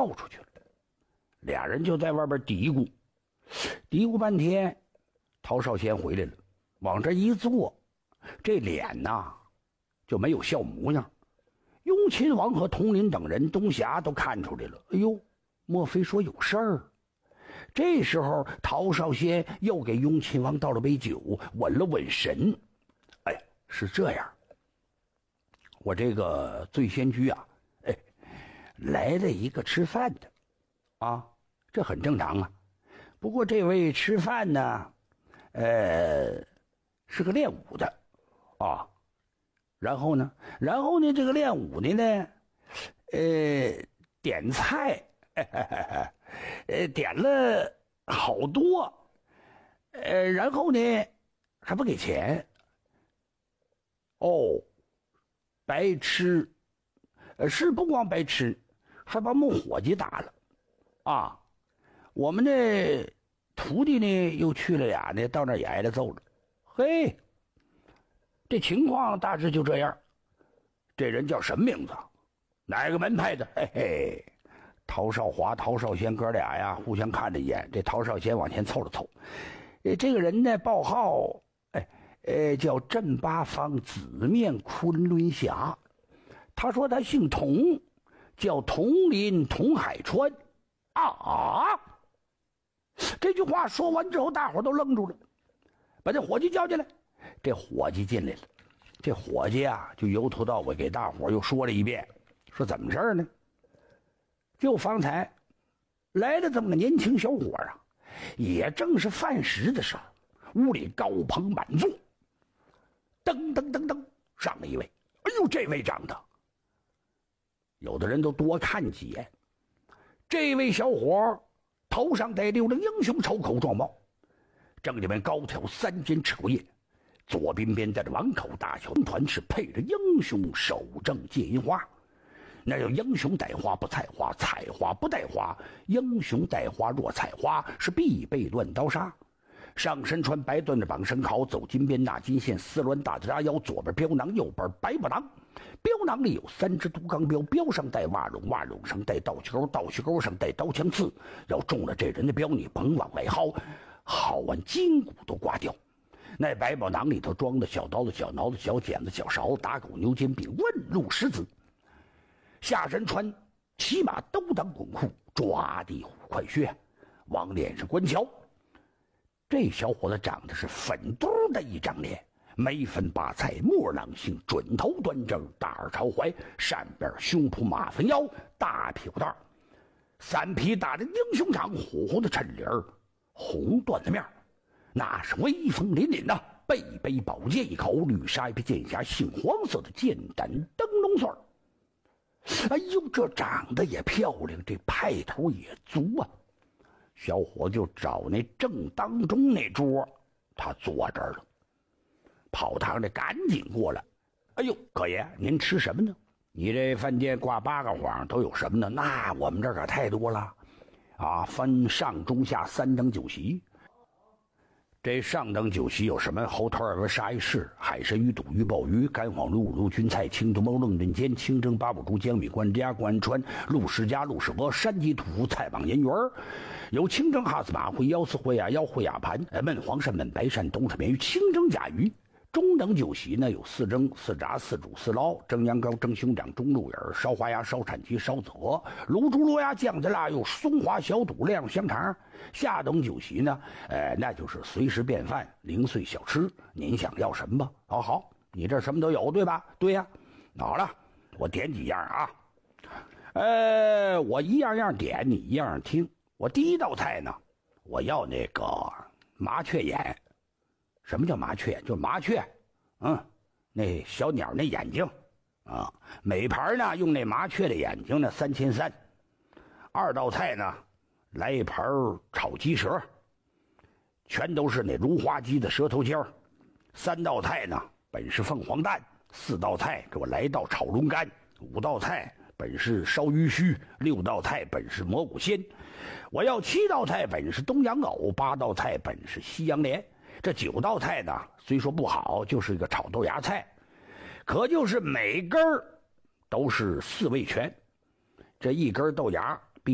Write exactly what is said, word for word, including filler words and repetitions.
跳出去了。俩人就在外边嘀咕，嘀咕半天，陶少先回来了，往这一坐，这脸呐就没有笑模样。雍亲王和佟林等人东霞都看出来了，哎呦，莫非说有事儿？这时候陶少先又给雍亲王倒了杯酒，稳了稳神。哎，是这样，我这个醉仙居啊，哎，来了一个吃饭的啊，这很正常啊。不过这位吃饭呢，呃，是个练武的啊。然后呢，然后呢，这个练武的呢，呃，点菜，呃，点了好多，呃，然后呢，还不给钱。哦，白吃，呃，是不光白吃，还把我们伙计打了，啊，我们的徒弟呢又去了俩呢，到那也挨了揍了。嘿，这情况大致就这样。这人叫什么名字？哪个门派的？嘿嘿，陶少华、陶少先哥俩呀，互相看了一眼。这陶少先往前凑了凑，呃，这个人呢，报号，哎，呃，叫镇八方紫面昆仑侠。他说他姓佟，叫佟林佟海川。啊！这句话说完之后，大伙都愣住了，把这伙计叫进来。这伙计进来了，这伙计啊，就由头到尾给大伙又说了一遍，说怎么事儿呢？就方才来了这么个年轻小伙啊，也正是饭时的时候，屋里高朋满座，噔噔噔噔上了一位。哎呦，这位长得，有的人都多看几眼。这位小伙头上戴溜着英雄丑口状帽，正里面高挑三尖赤叶，左边边带着碗口大小团是配着英雄手正借银花。那叫英雄带花不采花，采花不带花，英雄带花若采花，是必被乱刀杀。上身穿白缎的绑身袍，走金边纳金线，丝鸾大扎腰，左边标囊，右边白布囊。标囊里有三只独钢标，标上带袜绒，袜绒上带倒须钩，倒须钩上带刀枪刺。要中了这人的标，你甭往外薅，薅完筋骨都刮掉。那百宝囊里头装的小刀子、小挠子、小剪子、小勺子、打狗牛肩柄、问路石子。下身穿骑马兜裆滚裤，抓地虎快靴，往脸上观瞧。这小伙子长得是粉嘟的一张脸，眉分八彩，木耳朗性，准头端正，大耳朝怀，扇边胸脯马分腰，大屁股蛋儿，三匹打着英雄长，火红的衬领，红缎子面，那是威风凛凛呐！背背宝剑一口，绿纱一匹剑匣，杏黄色的剑胆灯笼穗儿。哎呦，这长得也漂亮，这派头也足啊！小伙就找那正当中那桌，他坐这儿了。跑堂的赶紧过来，哎呦，哥爷，您吃什么呢？你这饭店挂八个幌都有什么呢？那我们这儿可太多了，啊，分上中下三等酒席。这上等酒席有什么？猴头二鹅沙一式，海参鱼肚鱼鲍鱼，干黄鹿鹿菌菜，青头猫愣阵尖，清蒸八宝猪，江米关鸭关川，鹿十家鹿十鹅，山鸡土福菜蟒银鱼儿，有清蒸哈斯马会腰丝会呀腰会呀盘，焖黄鳝焖白鳝东市鲶鱼，清蒸甲鱼。中等酒席呢，有四蒸、四炸、四煮、四捞，蒸羊羔、蒸熊掌、蒸鹿眼、烧花鸭、烧产鸡、烧子鹅，卤猪、卤鸭、酱子辣，有松花小肚、晾香肠。下等酒席呢，呃，那就是随时便饭、零碎小吃，您想要什么吧？好好，你这什么都有，对吧？对呀、啊。好了，我点几样啊。呃，我一样样点，你一样样听。我第一道菜呢，我要那个麻雀眼。什么叫麻雀？就是麻雀，嗯，那小鸟那眼睛啊，每盘呢用那麻雀的眼睛呢三千三。二道菜呢，来一盘炒鸡舌，全都是那如花鸡的舌头尖儿。三道菜呢，本是凤凰蛋。四道菜给我来一道炒龙肝。五道菜本是烧鱼须。六道菜本是蘑菇鲜。我要七道菜本是东洋藕。八道菜本是西洋莲。这九道菜呢，虽说不好，就是一个炒豆芽菜，可就是每根儿都是四味全。这一根豆芽